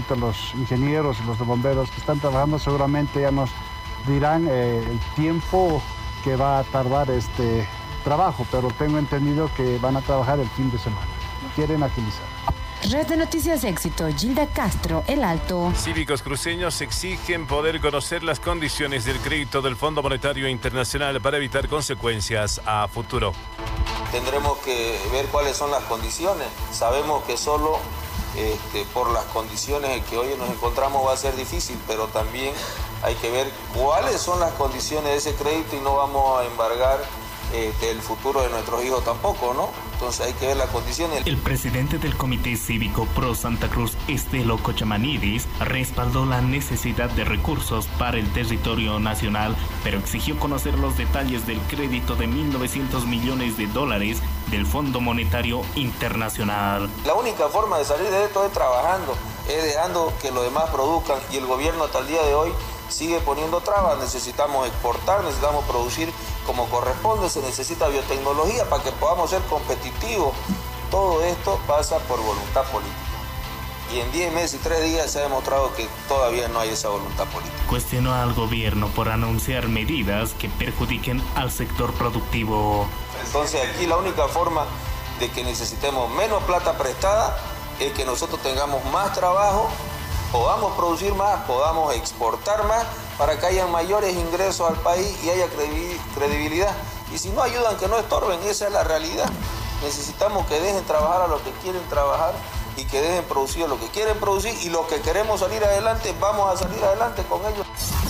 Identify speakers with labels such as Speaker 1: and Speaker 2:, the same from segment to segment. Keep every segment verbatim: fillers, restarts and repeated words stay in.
Speaker 1: momento los ingenieros y los bomberos que están trabajando seguramente ya nos dirán eh, el tiempo que va a tardar este trabajo, pero tengo entendido que van a trabajar el fin de semana. Quieren agilizar.
Speaker 2: Red de Noticias Éxito, Gilda Castro, El Alto.
Speaker 3: Cívicos cruceños exigen poder conocer las condiciones del crédito del Fondo Monetario Internacional para evitar consecuencias a futuro.
Speaker 4: Tendremos que ver cuáles son las condiciones. Sabemos que solo este, por las condiciones en que hoy nos encontramos va a ser difícil, pero también hay que ver cuáles son las condiciones de ese crédito y no vamos a embargar Este, el futuro de nuestros hijos tampoco, ¿no? Entonces hay que ver las condiciones.
Speaker 5: El presidente del Comité Cívico Pro Santa Cruz, Estelo Cochamanidis, respaldó la necesidad de recursos para el territorio nacional, pero exigió conocer los detalles del crédito de mil novecientos millones de dólares del Fondo Monetario Internacional.
Speaker 4: La única forma de salir de esto es trabajando, es dejando que los demás produzcan, y el gobierno hasta el día de hoy sigue poniendo trabas. Necesitamos exportar, necesitamos producir como corresponde, se necesita biotecnología para que podamos ser competitivos. Todo esto pasa por voluntad política. Y en diez meses y tres días se ha demostrado que todavía no hay esa voluntad política.
Speaker 5: Cuestionó al gobierno por anunciar medidas que perjudiquen al sector productivo.
Speaker 4: Entonces aquí la única forma de que necesitemos menos plata prestada es que nosotros tengamos más trabajo, podamos producir más, podamos exportar más, para que haya mayores ingresos al país y haya credibilidad. Y si no ayudan, que no estorben, esa es la realidad. Necesitamos que dejen trabajar a los que quieren trabajar y que dejen producir a los que quieren producir, y los que queremos salir adelante, vamos a salir adelante con ellos.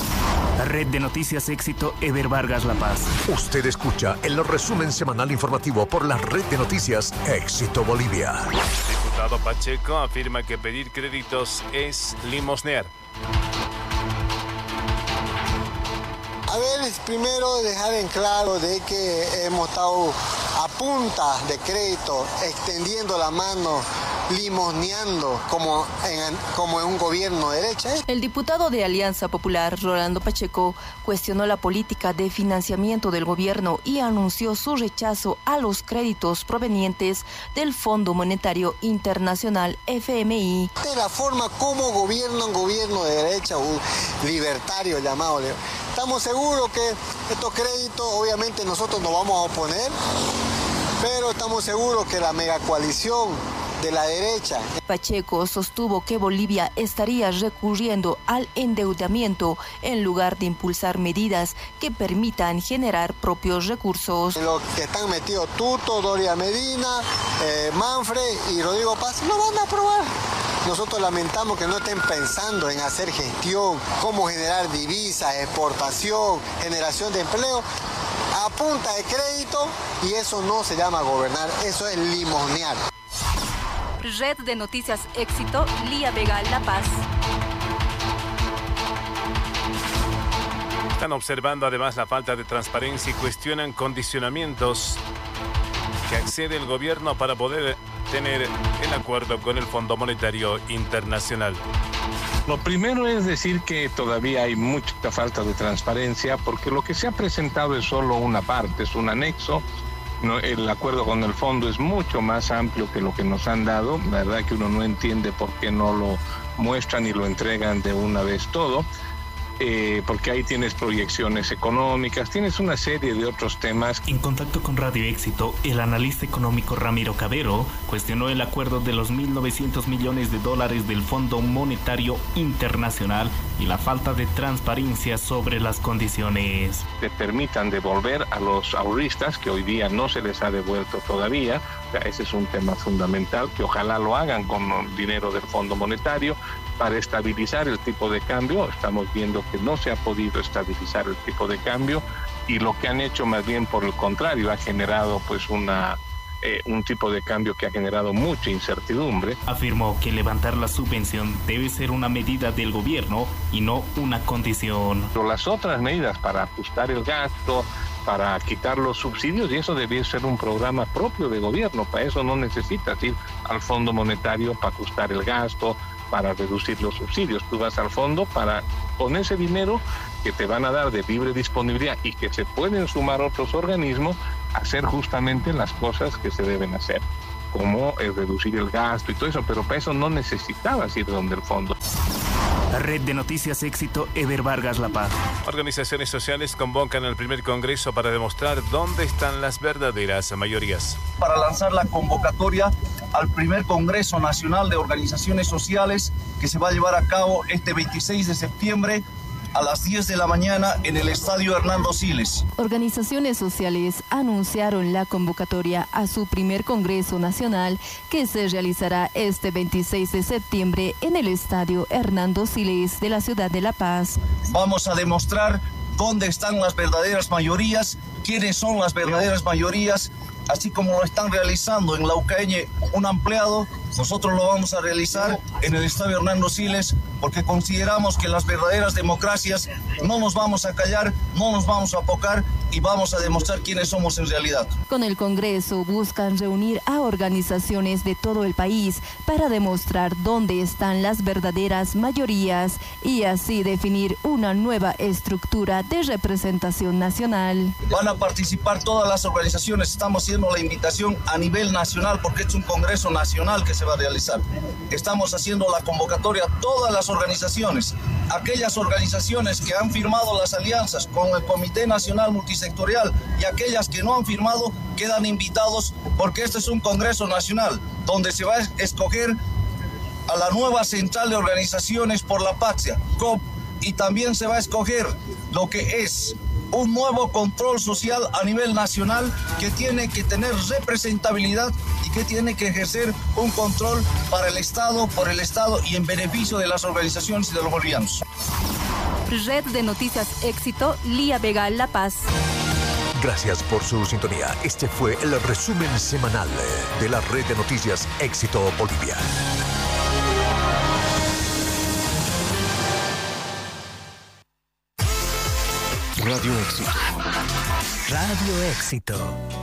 Speaker 5: Red de Noticias Éxito, Ever Vargas, La Paz.
Speaker 6: Usted escucha el resumen semanal informativo por la Red de Noticias Éxito Bolivia.
Speaker 3: El diputado Pacheco afirma que pedir créditos es limosnear.
Speaker 7: A ver, primero dejar en claro de que hemos estado a punta de crédito, extendiendo la mano, limosneando como en, como en un gobierno de derecha.
Speaker 8: El diputado de Alianza Popular, Rolando Pacheco, cuestionó la política de financiamiento del gobierno y anunció su rechazo a los créditos provenientes del Fondo Monetario Internacional, F M I.
Speaker 7: De la forma como gobierna un gobierno de derecha, un libertario llamado. Estamos seguros que estos créditos, obviamente nosotros nos vamos a oponer, pero estamos seguros que la megacoalición de la derecha.
Speaker 8: Pacheco sostuvo que Bolivia estaría recurriendo al endeudamiento en lugar de impulsar medidas que permitan generar propios recursos.
Speaker 7: Los que están metidos Tuto, Doria Medina, eh, Manfred y Rodrigo Paz no van a aprobar. Nosotros lamentamos que no estén pensando en hacer gestión, cómo generar divisas, exportación, generación de empleo a punta de crédito, y eso no se llama gobernar, eso es limosnear.
Speaker 8: Red de Noticias Éxito, Lía Vega, La Paz.
Speaker 3: Están observando además la falta de transparencia y cuestionan condicionamientos que accede el gobierno para poder tener el acuerdo con el Fondo Monetario Internacional.
Speaker 9: Lo primero es decir que todavía hay mucha falta de transparencia, porque lo que se ha presentado es solo una parte, es un anexo. No, el acuerdo con el fondo es mucho más amplio que lo que nos han dado. La verdad que uno no entiende por qué no lo muestran y lo entregan de una vez todo. Eh, porque ahí tienes proyecciones económicas, tienes una serie de otros temas.
Speaker 5: En contacto con Radio Éxito, el analista económico Ramiro Cabero cuestionó el acuerdo de los mil novecientos millones de dólares del Fondo Monetario Internacional y la falta de transparencia sobre las condiciones.
Speaker 9: Te permitan devolver a los ahorristas, que hoy día no se les ha devuelto todavía. O sea, ese es un tema fundamental, que ojalá lo hagan con dinero del Fondo Monetario para estabilizar el tipo de cambio. Estamos viendo que no se ha podido estabilizar el tipo de cambio, y lo que han hecho más bien por el contrario ha generado pues una eh, un tipo de cambio que ha generado mucha incertidumbre.
Speaker 5: Afirmó que levantar la subvención debe ser una medida del gobierno y no una condición.
Speaker 9: Pero las otras medidas para ajustar el gasto, para quitar los subsidios, y eso debe ser un programa propio de gobierno. Para eso no necesitas ir al Fondo Monetario para ajustar el gasto, para reducir los subsidios. Tú vas al fondo para, con ese dinero que te van a dar de libre disponibilidad y que se pueden sumar otros organismos, hacer justamente las cosas que se deben hacer. como eh, reducir el gasto y todo eso, pero para eso no necesitabas ir donde el fondo.
Speaker 5: Red de Noticias Éxito, Ever Vargas La Paz.
Speaker 3: Organizaciones sociales convocan al primer congreso para demostrar dónde están las verdaderas mayorías.
Speaker 10: Para lanzar la convocatoria al primer Congreso Nacional de Organizaciones Sociales que se va a llevar a cabo este veintiséis de septiembre a las diez de la mañana en el Estadio Hernando Siles.
Speaker 8: Organizaciones sociales anunciaron la convocatoria a su primer Congreso Nacional que se realizará este veintiséis de septiembre en el Estadio Hernando Siles de la ciudad de La Paz.
Speaker 10: Vamos a demostrar dónde están las verdaderas mayorías, quiénes son las verdaderas mayorías, así como lo están realizando en Laucaeñe un ampliado, nosotros lo vamos a realizar en el Estadio Hernando Siles, porque consideramos que las verdaderas democracias no nos vamos a callar, no nos vamos a apocar y vamos a demostrar quiénes somos en realidad.
Speaker 8: Con el Congreso buscan reunir a organizaciones de todo el país para demostrar dónde están las verdaderas mayorías y así definir una nueva estructura de representación nacional.
Speaker 10: Van a participar todas las organizaciones, estamos haciendo la invitación a nivel nacional porque es un Congreso nacional que se va a realizar. Estamos haciendo la convocatoria a todas las organizaciones, aquellas organizaciones que han firmado las alianzas con el Comité Nacional Multisectorial y aquellas que no han firmado quedan invitados porque este es un Congreso Nacional donde se va a escoger a la nueva Central de Organizaciones por la Patria, C O P, y también se va a escoger lo que es un nuevo control social a nivel nacional que tiene que tener representabilidad y que tiene que ejercer un control para el Estado, por el Estado y en beneficio de las organizaciones y de los bolivianos.
Speaker 8: Red de Noticias Éxito, Lía Vega, La Paz.
Speaker 6: Gracias por su sintonía. Este fue el resumen semanal de la Red de Noticias Éxito Bolivia.
Speaker 11: Radio Éxito. Radio Éxito.